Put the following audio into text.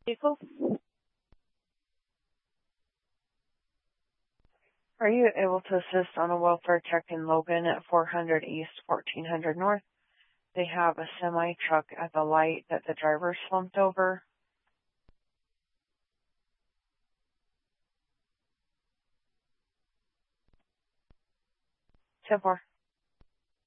vehicle. Are you able to assist on a welfare check in Logan at 400 East, 1400 North? They have a semi-truck at the light that the driver slumped over. 10-4.